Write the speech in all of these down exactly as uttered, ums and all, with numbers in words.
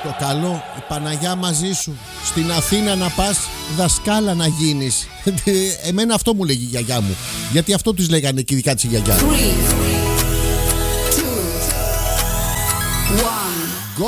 Το καλό, η Παναγιά μαζί σου. Στην Αθήνα να πας, δασκάλα να γίνεις. Εμένα αυτό μου λέγει η γιαγιά μου. Γιατί αυτό τους λέγανε και ειδικά της η γιαγιά. Go!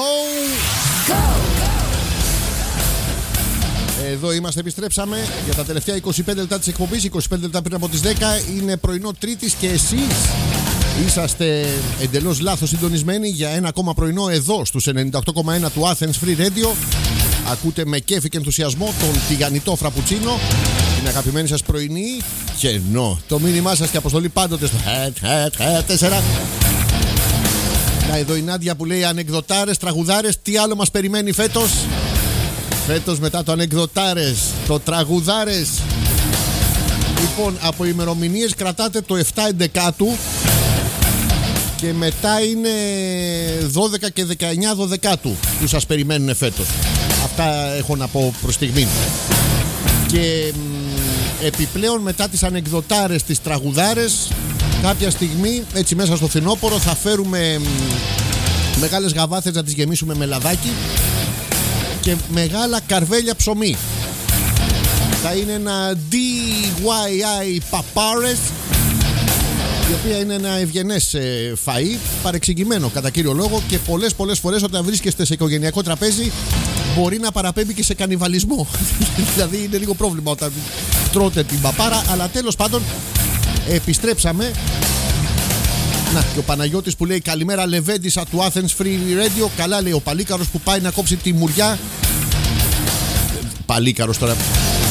Εδώ είμαστε, επιστρέψαμε για τα τελευταία είκοσι πέντε λεπτά της εκπομπής. είκοσι πέντε λεπτά πριν από τις δέκα. Είναι πρωινό Τρίτης και εσείς είσαστε εντελώς λάθος συντονισμένοι για ένα ακόμα πρωινό εδώ στους ενενήντα οκτώ κόμμα ένα του Athens Free Radio. Ακούτε με κέφι και ενθουσιασμό τον τηγανιτό φραπουτσίνο, την αγαπημένη σας πρωινή κενό. Το μήνυμά σας και αποστολή πάντοτε στο τέσσερα. Να, εδώ η Νάντια που λέει ανεκδοτάρες, τραγουδάρες. Τι άλλο μας περιμένει φέτος? Φέτος μετά το ανεκδοτάρες, το τραγουδάρες. Λοιπόν, από ημερομηνίες κρατάτε το επτά εντεκάτου και μετά είναι δώδεκα και δεκαεννιά δωδεκάτου που σας περιμένουν φέτος. Αυτά έχω να πω προς στιγμή. Και μ, επιπλέον μετά τις ανεκδοτάρες, τις τραγουδάρες, κάποια στιγμή έτσι μέσα στο φθινόπωρο θα φέρουμε μ, μεγάλες γαβάθες να τις γεμίσουμε με λαδάκι και μεγάλα καρβέλια ψωμί. Θα είναι ένα ντι γουάι άι παπάρες, η οποία είναι ένα ευγενές ε, φαΐ, παρεξηγημένο κατά κύριο λόγο, και πολλές πολλές φορές όταν βρίσκεστε σε οικογενειακό τραπέζι μπορεί να παραπέμπει και σε κανιβαλισμό. Δηλαδή είναι λίγο πρόβλημα όταν τρώτε την παπάρα, αλλά τέλος πάντων επιστρέψαμε. Να, και ο Παναγιώτης που λέει καλημέρα Λεβέντισσα του Athens Free Radio. Καλά λέει ο Παλίκαρος που πάει να κόψει τη μουριά. Παλίκαρος τώρα,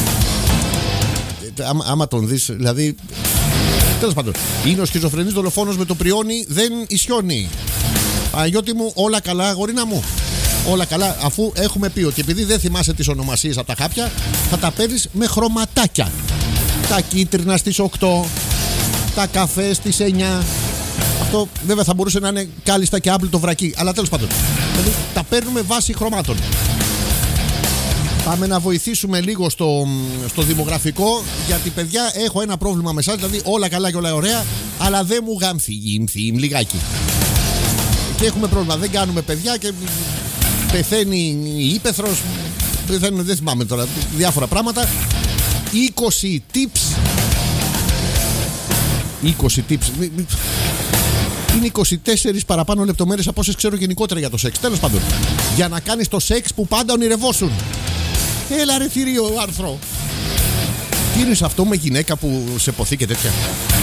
άμα, άμα τον δεις, δηλαδή, τέλος πάντων, είναι ο σχιζοφρενής δολοφόνος με το πριόνι, δεν ισιώνει. Παναγιώτη μου, όλα καλά αγορίνα μου. Όλα καλά, αφού έχουμε πει ότι επειδή δεν θυμάσαι τις ονομασίες από τα χάπια, θα τα παίρνεις με χρωματάκια. Τα κίτρινα στις οκτώ, τα καφέ στις εννιά. Αυτό βέβαια θα μπορούσε να είναι κάλλιστα και άπλυτο βρακί, αλλά τέλος πάντων, δηλαδή τα παίρνουμε βάση χρωμάτων. Πάμε να βοηθήσουμε λίγο στο, στο δημογραφικό, γιατί παιδιά έχω ένα πρόβλημα με εσάς, δηλαδή όλα καλά και όλα ωραία, αλλά δεν μου γάμθει λιγάκι. Και έχουμε πρόβλημα, δεν κάνουμε παιδιά και πεθαίνει η ύπαιθρος, πεθαίνουν, δεν θυμάμαι τώρα, διάφορα πράγματα. είκοσι tips είκοσι tips είναι είκοσι τέσσερις παραπάνω λεπτομέρειες από όσες ξέρω γενικότερα για το σεξ. Τέλος πάντων, για να κάνεις το σεξ που πάντα ονειρευόσουν. Έλα ρε θηρίο άρθρο. Τι είναι αυτό με γυναίκα που σε ποθεί και τέτοια?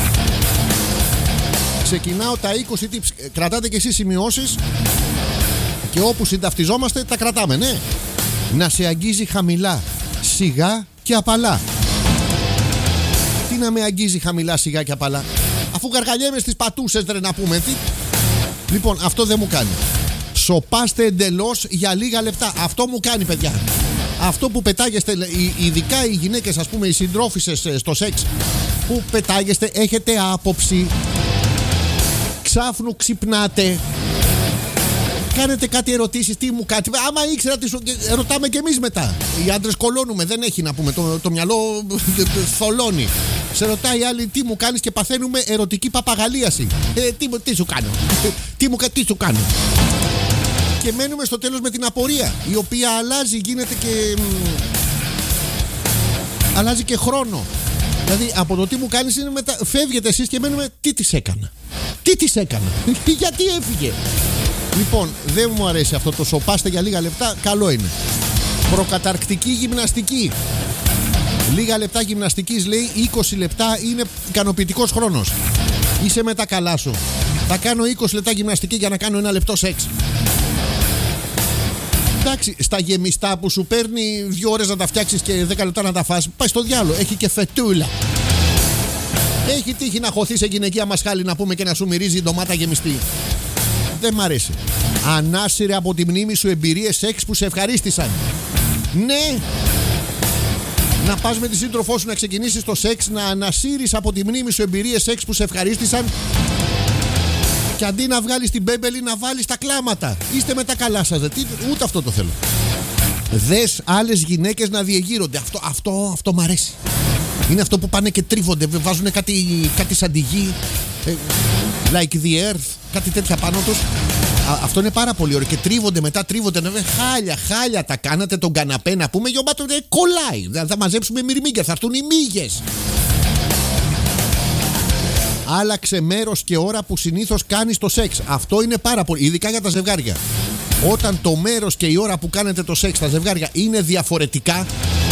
Ξεκινάω τα είκοσι tips. Κρατάτε και εσείς σημειώσεις, και όπου συνταυτιζόμαστε τα κρατάμε, ναι. Να σε αγγίζει χαμηλά, σιγά και απαλά. Τι να με αγγίζει χαμηλά, σιγά και απαλά, αφού γαργαλιέμαι στις πατούσες, ρε, να πούμε. Τι? Λοιπόν, αυτό δεν μου κάνει. Σοπάστε εντελώς για λίγα λεπτά. Αυτό μου κάνει, παιδιά. Αυτό που πετάγεστε, ειδικά οι γυναίκες, ας πούμε, οι συντρόφισσες στο σεξ, που πετάγεστε, έχετε άποψη, ξάφνου ξυπνάτε, κάνετε κάτι ερωτήσεις, τι μου κάτι. Άμα ήξερα τι σου. Ρωτάμε κι εμείς μετά. Οι άντρες κολώνουμε, δεν έχει να πούμε. Το, το μυαλό θολώνει. Σε ρωτάει η άλλη τι μου κάνεις και παθαίνουμε ερωτική παπαγαλίαση. Ε, τι, τι σου κάνω. τι, μου, τι σου κάνω. Και μένουμε στο τέλος με την απορία, η οποία αλλάζει, γίνεται και. Αλλάζει και χρόνο. Δηλαδή από το τι μου κάνεις είναι μετα... φεύγετε εσείς και μένουμε τι της έκανα. Τι της έκανα. Γιατί έφυγε. Λοιπόν, δεν μου αρέσει αυτό το σοπάστε για λίγα λεπτά. Καλό είναι. Προκαταρκτική γυμναστική. Λίγα λεπτά γυμναστικής, λέει, είκοσι λεπτά είναι ικανοποιητικός χρόνος. Είσαι με τα καλά σου. Θα κάνω είκοσι λεπτά γυμναστική για να κάνω ένα λεπτό σεξ. Εντάξει, στα γεμιστά που σου παίρνει δύο ώρες να τα φτιάξεις και δέκα λεπτά να τα φας, πάει στο διάλο. Έχει και φετούλα. Έχει τύχει να χωθεί σε γυναικεία μασχάλη, να πούμε, και να σου μυρίζει η ντομάτα γεμιστή. Δεν μ' αρέσει. Ανάσυρε από τη μνήμη σου εμπειρίες σεξ που σε ευχαρίστησαν. Ναι. Να πας με τη σύντροφό σου να ξεκινήσεις το σεξ, να ανασύρεις από τη μνήμη σου εμπειρίες σεξ που σε ευχαρίστησαν, και αντί να βγάλεις την μπέμπελη να βάλεις τα κλάματα. Είστε με τα καλά σας. Τι, ούτε αυτό το θέλω. Δες άλλες γυναίκες να διεγείρονται. Αυτό, αυτό, αυτό μ' αρέσει. Είναι αυτό που πάνε και τρίβονται, βάζουν κάτι, κάτι σαν τη γη, like the earth, κάτι τέτοια πάνω τους. Α, αυτό είναι πάρα πολύ ωραίο. Και τρίβονται μετά, τρίβονται. Ναι, χάλια, χάλια τα κάνατε τον καναπέ να πούμε. Γιωμπάτο, ε, κολλάει. Θα μαζέψουμε μυρμήγκια, θα έρθουν οι μύγες. Άλλαξε μέρος και ώρα που συνήθως κάνεις το σεξ. Αυτό είναι πάρα πολύ. Ειδικά για τα ζευγάρια. Όταν το μέρος και η ώρα που κάνετε το σεξ στα ζευγάρια είναι διαφορετικά.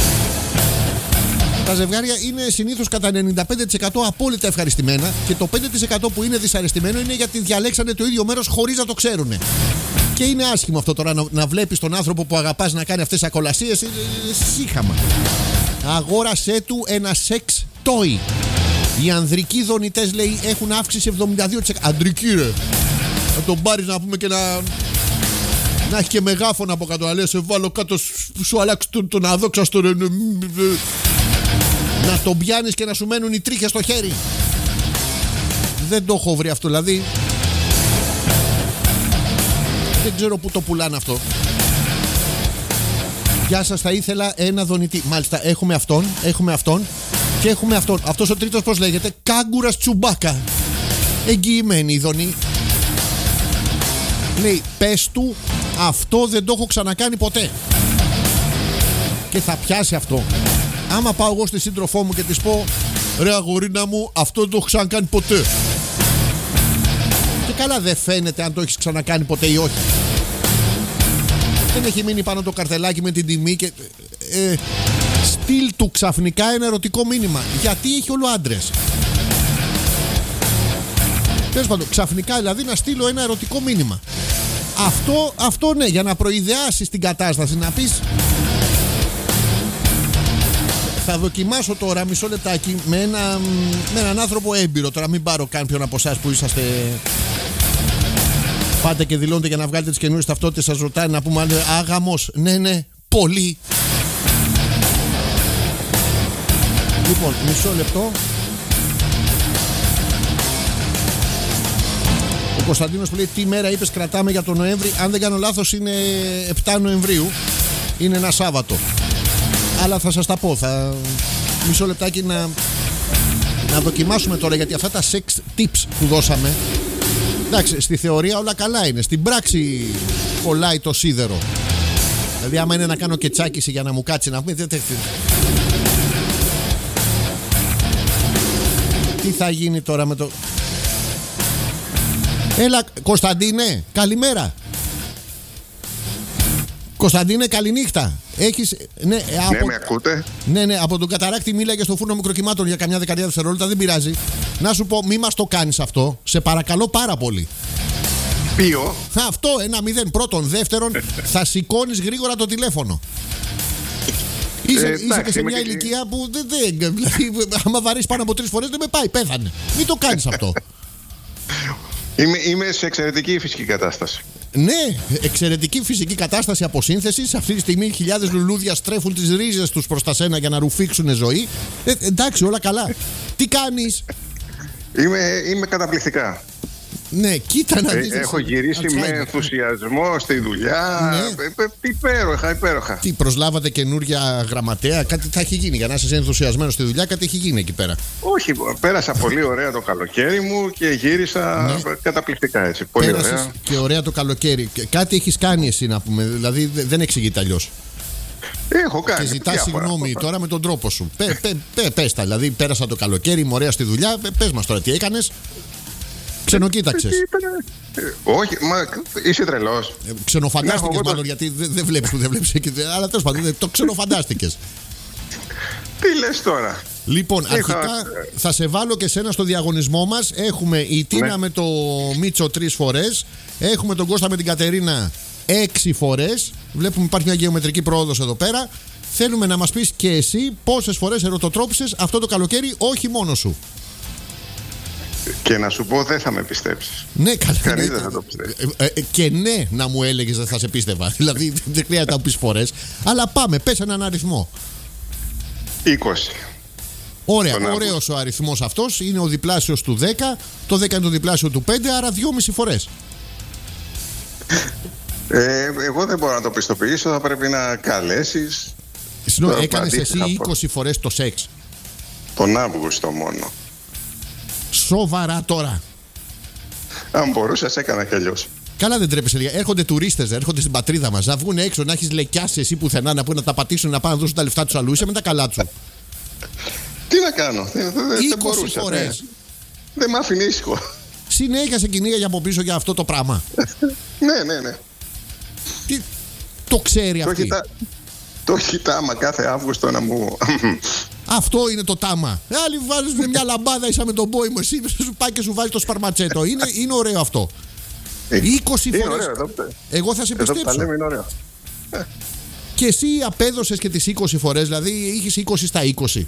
Τα ζευγάρια είναι συνήθως κατά ενενήντα πέντε τοις εκατό απόλυτα ευχαριστημένα και το πέντε τοις εκατό που είναι δυσαρεστημένο είναι γιατί διαλέξανε το ίδιο μέρος χωρίς να το ξέρουν. Και είναι άσχημο αυτό τώρα να, να βλέπεις τον άνθρωπο που αγαπάς να κάνει αυτές τις ακολασίες. Σύχαμα. Αγόρασέ του ένα σεξ toy. Οι ανδρικοί δονητές, λέει, έχουν αύξηση εβδομήντα δύο τοις εκατό. Ανδρική, ρε. Να τον πάρεις να πούμε και να. Να έχει και μεγάφωνα από κάτω. Να λέει, σε βάλω κάτω, σου αλλάξει τον, τον αδόξαστο, ρε. Να τον πιάνεις και να σου μένουν οι τρίχες στο χέρι. Δεν το έχω βρει αυτό, δηλαδή. Δεν ξέρω πού το πουλάνε αυτό. Γεια σας, θα ήθελα ένα δονητή. Μάλιστα, έχουμε αυτόν, έχουμε αυτόν και έχουμε αυτόν. Αυτός ο τρίτος πώς λέγεται? Κάγκουρας Τσουμπάκα. Εγγυημένη η δονή. Λέει, πες του, αυτό δεν το έχω ξανακάνει ποτέ. Και θα πιάσει αυτό. Άμα πάω εγώ στη σύντροφό μου και της πω, ρε αγορίνα μου, αυτό δεν το έχω ξανακάνει ποτέ. Και καλά δεν φαίνεται αν το έχεις ξανακάνει ποτέ ή όχι. Δεν έχει μείνει πάνω το καρτελάκι με την τιμή και ε, στείλ του ξαφνικά ένα ερωτικό μήνυμα. Γιατί έχει όλο άντρες. Τέλος πάντων, ξαφνικά δηλαδή να στείλω ένα ερωτικό μήνυμα. Αυτό, αυτό ναι, για να προειδεάσεις την κατάσταση, να πεις, θα δοκιμάσω τώρα μισό λεπτάκι με, ένα, με έναν άνθρωπο έμπειρο. Τώρα μην πάρω κάποιον από εσάς που είσαστε, πάτε και δηλώνετε για να βγάλετε τις καινούριες ταυτότητες. Σας ρωτάει να πούμε άγαμος. Ναι, ναι, πολύ. Λοιπόν, μισό λεπτό. Ο Κωνσταντίνος που λέει, τι μέρα είπες κρατάμε για τον Νοέμβρη? Αν δεν κάνω λάθος είναι επτά Νοεμβρίου. Είναι ένα Σάββατο. Αλλά θα σας τα πω. Θα... Μισό λεπτάκι να... να δοκιμάσουμε τώρα, γιατί αυτά τα sex tips που δώσαμε, εντάξει, στη θεωρία όλα καλά είναι. Στην πράξη κολλάει το σίδερο. Δηλαδή άμα είναι να κάνω κετσάκιση για να μου κάτσει να πούμε, τι θα γίνει τώρα με το... Έλα Κωνσταντίνε, καλημέρα. Κωνσταντίνε, καληνύχτα. Έχεις... Ναι, ναι, από... με ακούτε? Ναι, ναι, από τον καταράκτη μίλαγε στο φούρνο μικροκυμάτων για καμιά δεκαετία δευτερόλεπτα, δεν πειράζει. Να σου πω, μη μας το κάνεις αυτό. Σε παρακαλώ πάρα πολύ. Ποιο? Αυτό, ένα μηδέν. Πρώτον. Δεύτερον, θα σηκώνεις γρήγορα το τηλέφωνο. Είσαι, ε, είσαι και σε μια και... ηλικία που δεν. Δε, δηλαδή, άμα βαρείς πάνω από τρεις φορές δεν με πάει, πέθανε. Μην το κάνεις αυτό. Είμαι, είμαι σε εξαιρετική φυσική κατάσταση. Ναι, εξαιρετική φυσική κατάσταση αποσύνθεσης. Αυτή τη στιγμή χιλιάδες λουλούδια στρέφουν τις ρίζες τους προς τα σένα για να ρουφήξουν ζωή. Ε, εντάξει, όλα καλά. Τι κάνεις? Είμαι, είμαι καταπληκτικά. Ναι, κοίτα να δεις. Ε, έχω γυρίσει με ενθουσιασμό στη δουλειά. Ναι. Ε, υπέροχα, υπέροχα. Τι, προσλάβατε καινούρια γραμματέα? Κάτι θα έχει γίνει για να είσαι ενθουσιασμένος στη δουλειά? Κάτι έχει γίνει εκεί πέρα? Όχι, πέρασα πολύ ωραία το καλοκαίρι μου και γύρισα ναι. καταπληκτικά έτσι. Πολύ Πέρασες ωραία. Και ωραία το καλοκαίρι. Κάτι έχεις κάνει εσύ να πούμε, δηλαδή δεν εξηγείται αλλιώς. Έχω κάνει. Και ζητάς συγγνώμη τώρα με τον τρόπο σου. Πε, πε, πε, πες τα, δηλαδή πέρασα το καλοκαίρι, είμαι ωραία στη δουλειά. Πες μας τώρα τι έκανες. Ξενοκοίταξες? Όχι, μα είσαι τρελός. Ε, ξενοφαντάστηκες μάλλον, το... γιατί δεν δε βλέπεις που δεν βλέπεις. Αλλά τέλος πάντων, το ξενοφαντάστηκες. Τι λες τώρα? Λοιπόν, Είχα... αρχικά θα σε βάλω και σένα στο διαγωνισμό μας. Έχουμε η Τίνα ναι. με το Μίτσο τρεις φορές. Έχουμε τον Κώστα με την Κατερίνα έξι φορές. Βλέπουμε υπάρχει μια γεωμετρική πρόοδος εδώ πέρα. Θέλουμε να μας πεις και εσύ πόσες φορές ερωτοτρόπησες αυτό το καλοκαίρι, όχι μόνο σου. Και να σου πω, δεν θα με πιστέψεις. Ναι, καλά. Κανείς δεν θα το πιστέψει. Ε, ε, και ναι, να μου έλεγες δεν θα σε πίστευα. Δηλαδή δεν χρειάζεται να το πεις φορές. Αλλά πάμε, πες έναν αριθμό. είκοσι. Ωραία, ωραίος ο αριθμός αυτός. Είναι ο διπλάσιος του δέκα. Το δέκα είναι το διπλάσιο του πέντε, άρα δυόμιση φορές. Ε, εγώ δεν μπορώ να το πιστοποιήσω. Θα πρέπει να καλέσεις. Συνό, έκανες εσύ είκοσι φορές το σεξ? Τον Αύγουστο μόνο. Σοβαρά τώρα? Αν μπορούσες, έκανα κι αλλιώς. Καλά, δεν τρέπεσαι λίγα. Έρχονται τουρίστες, έρχονται στην πατρίδα μας. Να βγουν έξω, να έχεις λεκιάσει εσύ πουθενά, να πούνε να τα πατήσουν, να πάνε να δώσουν τα λεφτά τους αλλού. Είσαι με τα καλά σου. Τι να κάνω, δεν, δεν είκοσι φορές. Ναι. Δεν μ' άφηνε ήσυχο. Συνέχεια σε κυνήγα για από πίσω για αυτό το πράγμα. Ναι, ναι, ναι. Τι, το ξέρει το αυτή. Κοιτά, το κοιτάμα κάθε Αύγουστο να μου... Αυτό είναι το τάμα. Άλλοι βάζουν μια λαμπάδα ίσα με τον πόημο. Εσύ σου πάει και σου βάζει το σπαρματσέτο. Είναι, είναι ωραίο αυτό. είκοσι είναι φορές. Ωραίο, εδώ, εγώ θα σε εδώ πιστέψω. Λέμε, είναι ωραίο. Και εσύ απέδωσες και τις είκοσι φορές, δηλαδή είχες είκοσι στα είκοσι.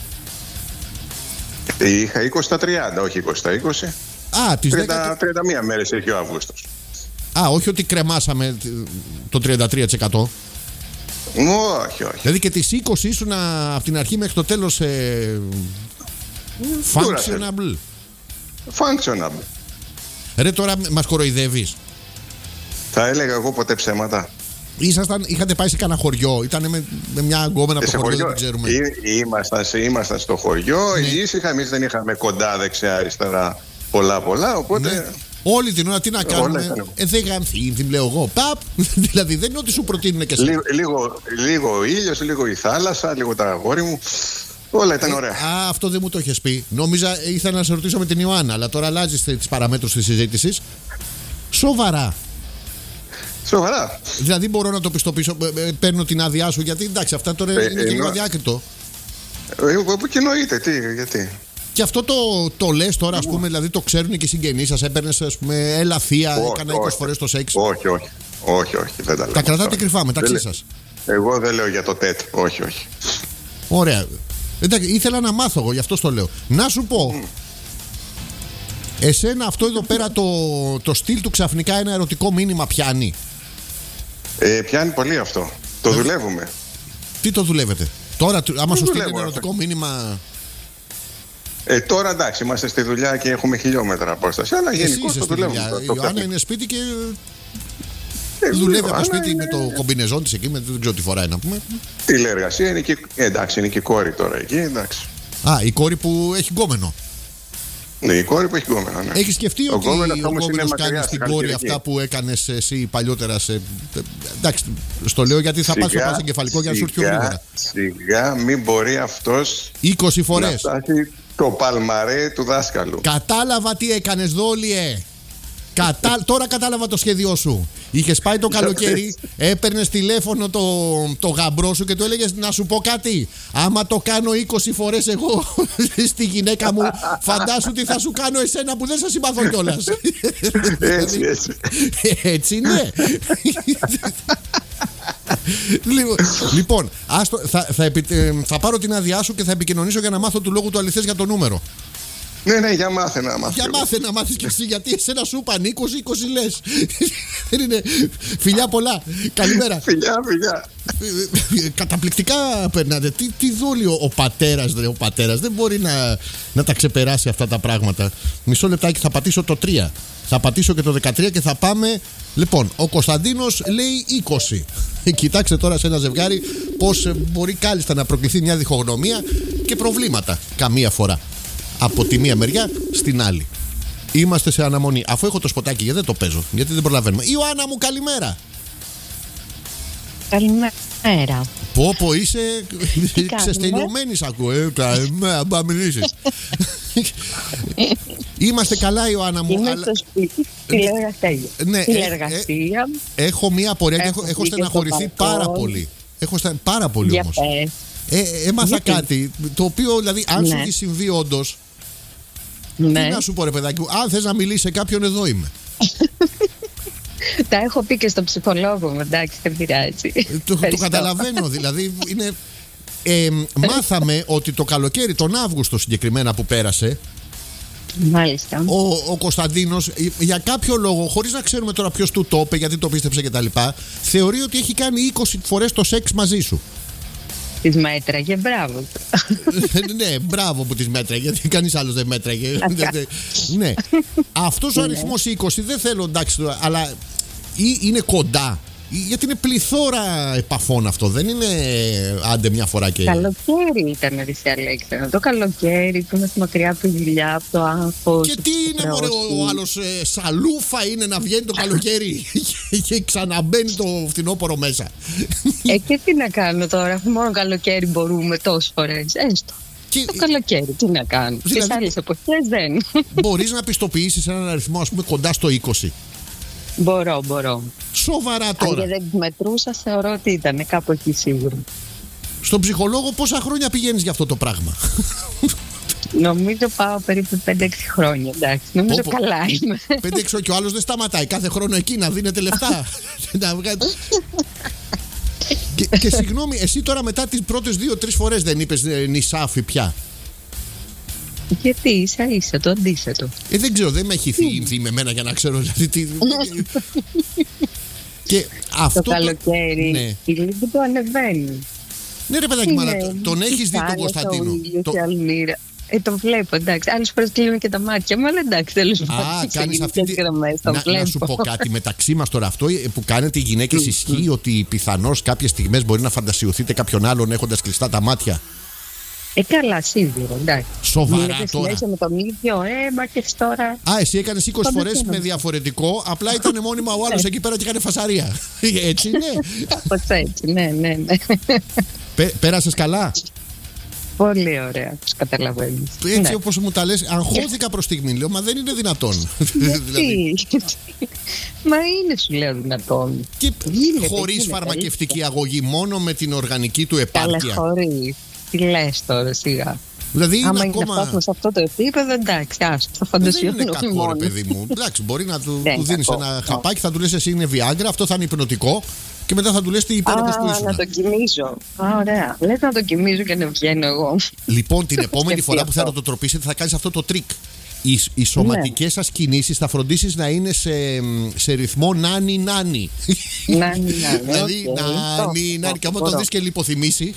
Είχα είκοσι στα τριάντα, όχι είκοσι στα είκοσι. Α, τις τριάντα, τριάντα μία μέρες έχει ο Αύγουστος. Α, όχι ότι κρεμάσαμε το τριάντα τρία τοις εκατό. Όχι, όχι. Δηλαδή και τις είκοσι ήσουν από την αρχή μέχρι το τέλος ε, functionable. Functionable. Ρε, τώρα μας κοροϊδεύεις. Θα έλεγα εγώ ποτέ ψέματα. Ήσασταν, είχατε πάει σε κανένα χωριό, ήταν με, με μια αγκόμενα από το χωριό, χωριό, δεν ξέρουμε. Ή, ήμασταν, ήμασταν στο χωριό, ναι. Ήσυχα, εμείς δεν είχαμε κοντά δεξιά-αριστερά πολλά πολλά, οπότε... Ναι. Όλη την ώρα τι να κάνουμε, ε, δεν γανθεί, την λέω εγώ. Παπ, δηλαδή δεν είναι ότι σου προτείνουν και εσύ. Λίγο, λίγο, λίγο ο ήλιος, λίγο η θάλασσα, λίγο τα αγόρι μου. Όλα ήταν ωραία. Ε, α, αυτό δεν μου το έχεις πει. Νόμιζα, ήθελα να σε ρωτήσω με την Ιωάννα, αλλά τώρα αλλάζεις τις παραμέτρους της συζήτησης. Σοβαρά. Σοβαρά. Δηλαδή μπορώ να το πιστοποιήσω, παίρνω την άδειά σου, γιατί εντάξει, αυτά τώρα ε, είναι και λίγο αδιάκριτο. Ε, και εννοείται, τι, γιατί. Και αυτό το, το λες τώρα, ας πούμε, δηλαδή το ξέρουν και οι συγγενείς σας, έπαιρνες, ας πούμε, έλα θεία, έκανα είκοσι φορές το σεξ. Όχι, όχι, όχι, όχι, δεν τα λέω. Τα κρατάτε κρυφά μεταξύ σας. Εγώ δεν λέω για το τέτ, όχι, όχι. Ωραία. Εντάξει, ήθελα να μάθω εγώ, γι' αυτό το λέω. Να σου πω, mm. εσένα αυτό εδώ πέρα το, το στυλ του ξαφνικά ένα ερωτικό μήνυμα πιάνει. Ε, πιάνει πολύ αυτό. Το ε, δουλεύουμε. Τι το δουλεύετε? Τώρα, άμα σου στείλει ένα ερωτικό αυτό. Μήνυμα... Ε, τώρα εντάξει, είμαστε στη δουλειά και έχουμε χιλιόμετρα απόσταση. Αλλά γενικώς το δουλεύουμε. Η Ιωάννα είναι σπίτι και ε, δουλεύει από σπίτι είναι... με το κομπινεζόν της εκεί, με, δεν ξέρω τι φοράει να πούμε. Τηλεεργασία είναι και, εντάξει, είναι και η κόρη τώρα εκεί, εντάξει. Α, η κόρη που έχει γκόμενο. Ναι, η κόρη που έχει γκόμενο, ναι. Έχει σκεφτεί ο ότι ο γκόμενος κάνει στην κόρη αυτά που έκανες εσύ παλιότερα σε... Εντάξει, στο λέω γιατί θα πας στο πας εγκεφαλικό για να σου έρθει πιο γρήγορα. Σιγά μην μπορεί αυτός είκοσι φορές να φτάσει το παλμαρέ του δάσκαλου. Κατάλαβα τι έκανες, Δόλιε. Κατα... Τώρα κατάλαβα το σχέδιό σου. Είχες πάει το καλοκαίρι, έπαιρνες τηλέφωνο το, το γαμπρό σου και του έλεγες να σου πω κάτι. Άμα το κάνω είκοσι φορές εγώ στη γυναίκα μου, φαντάσου τι θα σου κάνω εσένα που δεν σας συμπαθώ κιόλας. Έτσι, έτσι. Έτσι, ναι. Λοιπόν, άστο, θα, θα, επι, θα πάρω την άδειά σου και θα επικοινωνήσω για να μάθω του λόγου του αληθές για το νούμερο. Ναι, ναι, για μάθε να μάθεις. Για μάθε να μάθεις κι εσύ, γιατί εσένα σου είπαν είκοσι είκοσι λες. Δεν είναι. Φιλιά πολλά. Καλημέρα. Φιλιά, φιλιά. Καταπληκτικά περνάτε. Τι, τι δόλιο ο πατέρας, ρε, ο πατέρας. Δεν μπορεί να, να τα ξεπεράσει αυτά τα πράγματα. Μισό λεπτάκι, θα πατήσω το τρία. Θα πατήσω και το δεκατρία και θα πάμε. Λοιπόν, ο Κωνσταντίνος λέει είκοσι. Κοιτάξτε τώρα σε ένα ζευγάρι πως μπορεί κάλλιστα να προκληθεί μια διχογνωμία και προβλήματα καμία φορά. Από τη μία μεριά στην άλλη. Είμαστε σε αναμονή. Αφού έχω το σποτάκι, γιατί δεν το παίζω, γιατί δεν προλαβαίνουμε. Ιωάννα μου, καλημέρα. Καλημέρα. Πω πω, είσαι ξεστελειωμένη, σ' ακούω. Ε, μπα μιλήσεις. Είμαστε καλά, Ιωάννα μου. Είμαι αλλά... στο σπίτι, τηλεεργασία. Ναι, τηλεεργασία. Ε, ε, έχω μία απορία και έχω, έχω στεναχωρηθεί πάρα πολύ. Έχω στεναχωρηθεί πάρα πολύ όμως. Ε, έμαθα Γιατί? κάτι το οποίο, δηλαδή, αν ναι. σου έχει συμβεί όντως, ναι. τι να σου πω, ρε παιδάκι μου, αν θες να μιλήσεις σε κάποιον, εδώ είμαι. Τα έχω πει και στον ψυχολόγο μου, εντάξει, δεν πειράζει. Το, το καταλαβαίνω, δηλαδή. Είναι, ε, μάθαμε ότι το καλοκαίρι, τον Αύγουστο συγκεκριμένα που πέρασε, μάλιστα, ο, ο Κωνσταντίνος για κάποιο λόγο, χωρίς να ξέρουμε τώρα ποιος του το είπε, γιατί το πίστεψε κτλ., θεωρεί ότι έχει κάνει είκοσι φορές το σεξ μαζί σου. Τις μέτραγε, μπράβο. Ναι, μπράβο που τις μέτραγε, γιατί κανείς άλλος δεν μέτραγε. Ναι. Αυτός ο αριθμός είκοσι δεν θέλω, εντάξει, αλλά είναι κοντά. Γιατί είναι πληθώρα επαφών αυτό. Δεν είναι άντε μια φορά και. Καλοκαίρι ήταν, Ρησί Αλέξανδρα. Το καλοκαίρι που είμαστε μακριά από τη δουλειά, από το άγχος. Και τι είναι, μωρέ, ο άλλος ε, σαλούφα είναι να βγαίνει το καλοκαίρι και, και ξαναμπαίνει το φθινόπωρο μέσα. Ε, και τι να κάνω τώρα, αφού μόνο καλοκαίρι μπορούμε τόσες φορές. Έστω. Και... Το καλοκαίρι, τι να κάνω. Δηλαδή, στις άλλες εποχές δεν. Μπορείς να πιστοποιήσεις έναν αριθμό, ας πούμε, κοντά στο είκοσι. Μπορώ, μπορώ. Σοβαρά τώρα. Αν δεν μετρούσα, θεωρώ ότι ήταν κάπου εκεί σίγουρα. Στον ψυχολόγο πόσα χρόνια πηγαίνεις για αυτό το πράγμα? Νομίζω πάω περίπου πέντε έξι χρόνια. Εντάξει, νομίζω Όπο. Καλά είμαι. πέντε έξι και ο άλλος δεν σταματάει κάθε χρόνο εκεί να δίνετε λεφτά. και, και συγγνώμη, εσύ τώρα μετά τις πρώτες δύο-τρεις φορές δεν είπες ε, νησάφι πια? Γιατί ίσα ίσα το αντίθετο. Ε, δεν ξέρω, δεν με έχει θύμθει με μένα για να ξέρω δηλαδή τι. Και αυτό το καλοκαίρι το... ναι. η λίγη του ανεβαίνει. Ναι ρε παιδάκι, αλλά τον έχεις δει τον Κωνσταντίνο? Το... Ε, το βλέπω, εντάξει. Άλλες φορές κλείνουν και τα μάτια μου, αλλά εντάξει, τέλος πάντων. Α, κάνεις αυτή τη... να, να σου πω κάτι μεταξύ μας τώρα. Αυτό που κάνετε οι γυναίκες ισχύει ότι πιθανώς κάποιες στιγμές μπορεί να φαντασιωθείτε κάποιον άλλον έχοντας κλειστά τα μάτια? Ε, καλά, σίγουρα, εντάξει. Σοβαρά τώρα? Με τον ίδιο, ε, μα και τώρα. Α, εσύ έκανες είκοσι φορές με διαφορετικό, απλά ήταν μόνιμα ο άλλος εκεί πέρα και έκανε φασαρία. Έτσι είναι? Κάπως έτσι, ναι, ναι, ναι. Πέ, πέρασες καλά? Πολύ ωραία, τους καταλαβαίνεις. Έτσι ναι. όπως μου τα λες, αγχώθηκα προς στιγμή. Λέω, μα δεν είναι δυνατόν. δηλαδή... Μα είναι, σου λέω, δυνατόν. Και χωρίς φαρμακευτική αγωγή, μόνο με την οργανική του επάρκεια? Καλά, χωρίς. Τι λες τώρα, σιγά. Δηλαδή είναι άμα ακόμα... είναι να φτάσουμε σε αυτό το επίπεδο, εντάξει, άστο, θα φαντασιώνω. Δεν είναι κακό, ρε παιδί μου. Εντάξει, μπορεί να του, του δίνεις ένα χαπάκι, θα του λες εσύ είναι Viagra, αυτό θα είναι υπνοτικό και μετά θα του λες τι υπέροχος που ήσουν. Α, να τον κοιμίζω. Α, ωραία. Λες να τον κοιμίζω και να βγαίνω εγώ. Λοιπόν, την επόμενη φορά που θα το τροπήσετε θα κάνεις αυτό το τρίκ. Οι, οι σωματικές σας κινήσεις θα φροντίσεις να είναι σε, σε ρυθμό νάνι νάνι. Νάνι νάνι. Δηλαδή νάνι νάνι. Και άμα το δεις και λιποθυμήσει,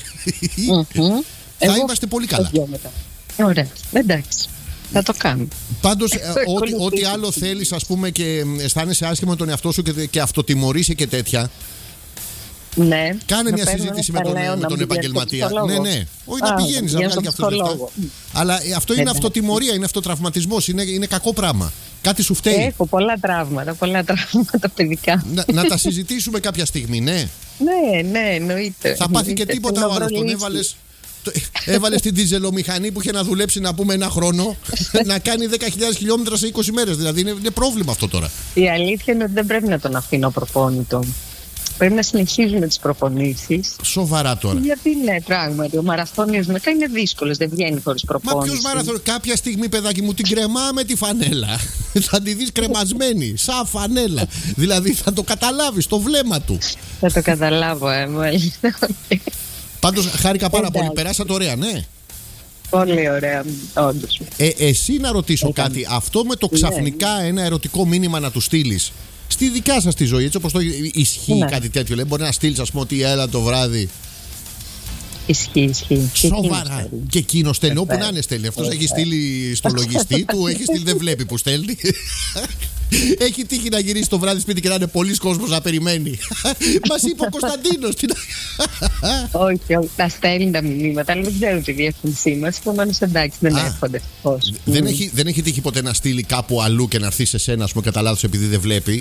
θα είμαστε πολύ καλά. Ωραία, εντάξει. Θα το κάνω. Πάντως, ό,τι, ό,τι άλλο θέλεις, ας πούμε, και αισθάνεσαι άσχημα με τον εαυτό σου και, και αυτοτιμωρείσαι και τέτοια. Ναι. Κάνε μια συζήτηση με τον, με τον επαγγελματία. Ναι, ναι. Όχι να πηγαίνεις να βγάλει και αυτό λεφτά. Αλλά αυτό είναι αυτοτιμωρία, είναι αυτοτραυματισμός. Είναι, είναι κακό πράγμα. Κάτι σου φταίει. Έχω πολλά τραύματα, πολλά τραύματα παιδικά. Να, να τα συζητήσουμε κάποια στιγμή, ναι. Ναι, ναι, εννοείται. Θα πάθει και τίποτα ο άλλος. Τον έβαλες. Έβαλε την διζελομηχανή που είχε να δουλέψει, να πούμε, ένα χρόνο να κάνει δέκα χιλιάδες χιλιόμετρα σε είκοσι μέρες. Δηλαδή είναι, είναι πρόβλημα αυτό τώρα. Η αλήθεια είναι ότι δεν πρέπει να τον αφήνω προπόνητο. Πρέπει να συνεχίζουμε τις προπονήσεις. Σοβαρά τώρα? Γιατί ναι, πράγματι. Ο μαραθώνιος μετά είναι δύσκολος, δεν βγαίνει χωρίς προπόνηση. Μα ποιος μαραθώνιος? Κάποια στιγμή, παιδάκι μου, την κρεμάμε τη φανέλα. Θα τη δεις κρεμασμένη, σαν φανέλα. Δηλαδή θα το καταλάβεις στο βλέμμα του. Θα το καταλάβω, ε, μάλιστα. Πάντως χάρηκα πάρα πολύ. Περάσατε ωραία, ναι. Πολύ ωραία, όντως. Ε, εσύ να ρωτήσω Ήταν. κάτι. Αυτό με το ξαφνικά ένα ερωτικό μήνυμα να του στείλεις στη δικιά σας τη ζωή, έτσι όπως το ισχύει ναι. κάτι τέτοιο? Λέει, μπορεί να στείλεις, ας πούμε, ότι έλα το βράδυ. Ισχύει, ισχύει. Σοβαρά. Και εκείνο στέλνει, όπου να είναι στέλνει. Αυτός έχει στείλει στο λογιστή του, έχει στείλει, δεν βλέπει που στέλνει. Έχει τύχει να γυρίσει το βράδυ σπίτι και να είναι πολλοί κόσμος να περιμένει. Μας είπε ο Κωνσταντίνος. Όχι, όχι, τα στέλνει τα μηνύματα, αλλά δεν ξέρω τη διεύθυνσή μας. Επομένως, εντάξει, δεν έρχονται. Δεν έχει, δεν έχει τύχει ποτέ να στείλει κάπου αλλού και να έρθει σε σένα, ας πούμε, κατά λάθος επειδή δεν βλέπει?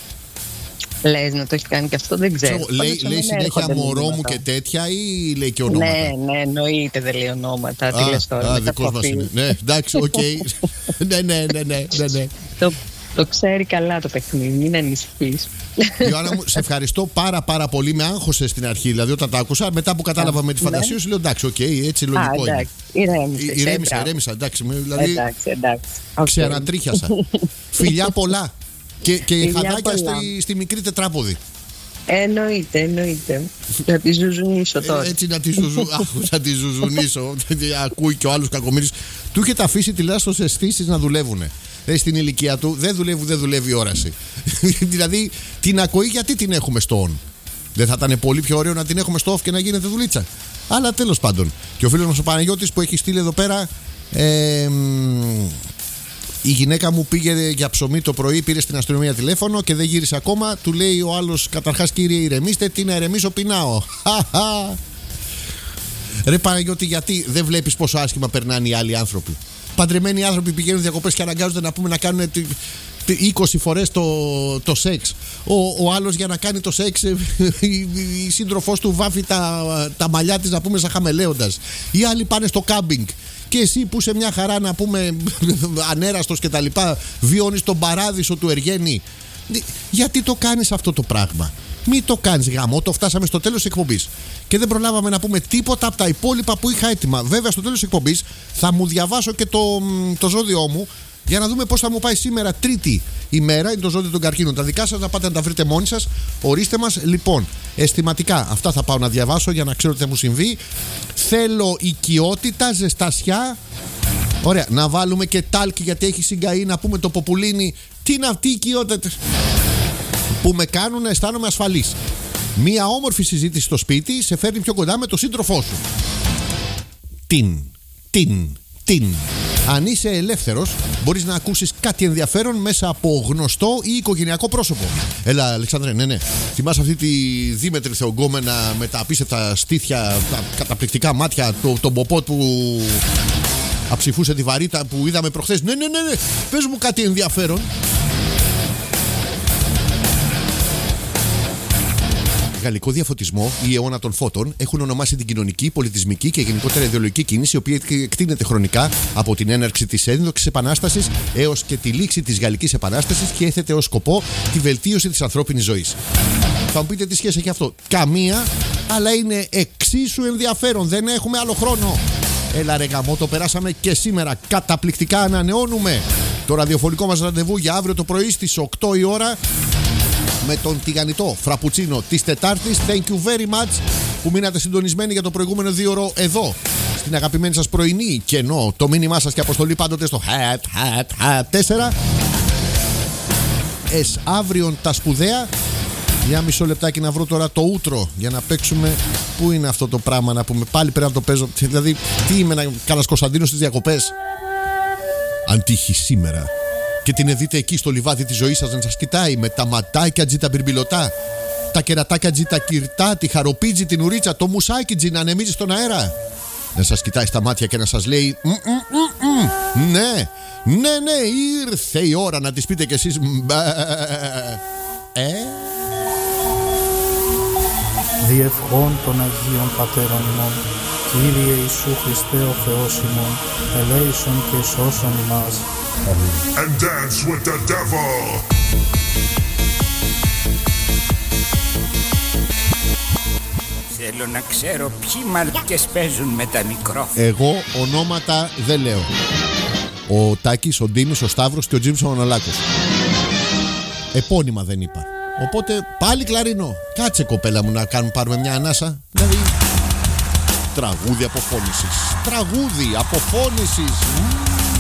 Λες να το έχει κάνει και αυτό, δεν ξέρω. Ξέρω λέει λέει συνέχεια μωρό μου και τέτοια, ή λέει και ονόματα? Ναι, ναι, εννοείται, δεν λέει ονόματα. Α, τι λες τώρα? Α, δικός μας είναι. Ναι, εντάξει, οκ. ναι, ναι, ναι, ναι, ναι. Το, το ξέρει καλά το παιχνίδι, μην ανησυχείς. Ιωάννα μου, σε ευχαριστώ πάρα πάρα πολύ. Με άγχωσε στην αρχή, δηλαδή όταν τα άκουσα. Μετά που κατάλαβα με τη φαντασία σου, λέω εντάξει, οκ, έτσι λογικό είναι. Ηρέμησα, ηρέμησα, εντάξει. Δηλαδή, ξεανατρίχιασα. Φιλιά πολλά. Και, και χαδάκια στη, στη μικρή τετράποδη. Εννοείται, εννοείται. Να τη ζουζουνίσω τώρα. Ε, έτσι να τη, ζουζου... να τη ζουζουνίσω. Ακούει και ο άλλος κακομοίρης. Του έχετε αφήσει τηλεάστος αισθήσεις να δουλεύουν. Ε, στην ηλικία του δεν δουλεύει, δεν δουλεύει η όραση. Δηλαδή την ακοή γιατί την έχουμε στο on? Δεν θα ήταν πολύ πιο ωραίο να την έχουμε στο off και να γίνεται δουλίτσα? Αλλά τέλος πάντων. Και ο φίλος μας ο Παναγιώτης που έχει στείλει εδώ πέρα. Ε, Η γυναίκα μου πήγε για ψωμί το πρωί, πήρε στην αστυνομία τηλέφωνο και δεν γύρισε ακόμα. Του λέει ο άλλος, καταρχάς κύριε, ηρεμήστε, τι να ηρεμήσω, πεινάω. Ρε Παναγιώτη, γιατί δεν βλέπεις πόσο άσχημα περνάνε οι άλλοι άνθρωποι? Παντρεμένοι άνθρωποι πηγαίνουν διακοπές και αναγκάζονται να πούμε να κάνουν είκοσι φορές το, το σεξ. Ο, ο άλλος για να κάνει το σεξ, η, η σύντροφός του βάφει τα, τα μαλλιά της, να πούμε, σαν χαμελέοντας. Οι άλλοι πάνε στο κάμπινγκ. Και εσύ που είσαι μια χαρά, να πούμε, ανέραστος και τα λοιπά, βιώνεις τον παράδεισο του Εργένη. Γιατί το κάνεις αυτό το πράγμα? Μη το κάνεις, γάμο. Το φτάσαμε στο τέλος της εκπομπής και δεν προλάβαμε να πούμε τίποτα από τα υπόλοιπα που είχα έτοιμα. Βέβαια, στο τέλος της εκπομπής θα μου διαβάσω και το, το ζώδιό μου, για να δούμε πώς θα μου πάει σήμερα, τρίτη ημέρα. Είναι το ζώδιο των καρκίνων. Τα δικά σας να πάτε να τα βρείτε μόνοι σας. Ορίστε μας. Λοιπόν, αισθηματικά, αυτά θα πάω να διαβάσω για να ξέρω τι θα μου συμβεί. Θέλω οικειότητα, ζεστασιά. Ωραία, να βάλουμε και τάλκι, γιατί έχει συγκαεί, να πούμε το ποπουλίνι. Τι είναι αυτή η οικειότητα που με κάνουν να αισθάνομαι ασφαλής? Μία όμορφη συζήτηση στο σπίτι σε φέρνει πιο κοντά με τον σύντροφό σου. Την, την, την. Αν είσαι ελεύθερος, μπορείς να ακούσεις κάτι ενδιαφέρον μέσα από γνωστό ή οικογενειακό πρόσωπο. Έλα, Αλεξάνδρε, ναι, ναι. Θυμάσαι αυτή τη Δήμετρη Θεογκόμενα με τα απίστευτα στήθια, τα καταπληκτικά μάτια, το, τον ποπό που αψηφούσε τη βαρύτα που είδαμε προχθές? Ναι, ναι, ναι, ναι. Πες μου κάτι ενδιαφέρον. Γαλλικό διαφωτισμό ή αιώνα των φώτων έχουν ονομάσει την κοινωνική, πολιτισμική και γενικότερα ιδεολογική κίνηση, η οποία εκτείνεται χρονικά από την έναρξη της ένδοξης επανάστασης έως και τη λήξη της Γαλλικής Επανάστασης και έθετε ως σκοπό τη βελτίωση της ανθρώπινης ζωής. Θα μου πείτε τι σχέση έχει αυτό? Καμία, αλλά είναι εξίσου ενδιαφέρον. Δεν έχουμε άλλο χρόνο. Έλα ρε γαμό, το περάσαμε και σήμερα καταπληκτικά. Ανανεώνουμε το ραδιοφωνικό μας ραντεβού για αύριο το πρωί στις οκτώ η ώρα με τον τηγανιτό φραπουτσίνο της Τετάρτης. Thank you very much που μείνατε συντονισμένοι για το προηγούμενο δύο ώρο εδώ στην αγαπημένη σας πρωινή, και ενώ το μήνυμά σας και αποστολή πάντοτε στο hat hat hat τέσσερα. Εσ αύριον τα σπουδαία. Για μισό λεπτάκι να βρω τώρα το ούτρο για να παίξουμε. Πού είναι αυτό το πράγμα, να πούμε? Πάλι πρέπει να το παίζω. Δηλαδή, τι είμαι, να κάνας Κωνσταντίνος στις διακοπές? Αν τύχει σήμερα και την δείτε εκεί στο λιβάδι της ζωής σας να σας κοιτάει με τα ματάκια τζι τα μπιρμπιλωτά, τα κερατάκια τζι τα κυρτά, τη χαροπίτζι, την ουρίτσα, το μουσάκι τζι να ανεμίζει στον αέρα, να σας κοιτάει στα μάτια και να σας λέει μ, μ, μ, μ, ναι, ναι, ναι, ήρθε η ώρα να της πείτε κι εσείς μπα, ε. Διευχών των Αγίων Πατέρων ημών, Κύριε Ιησού Χριστέ ο Θεός ημών, ελέησον και σώσον ημάς. And dance with the devil. Θέλω να ξέρω ποιοι μαλακές παίζουν με τα μικρόφωνα. Εγώ ονόματα δεν λέω. Ο Τάκης, ο Ντίμης, ο Σταύρος και ο Τζίμς ο Μανολάκος. Επώνυμα δεν είπα. Οπότε πάλι κλαρινό. Κάτσε κοπέλα μου να κάνουμε, πάρουμε μια ανάσα. Δηλαδή τραγούδι αποφώνησης. Τραγούδι αποφώνησης.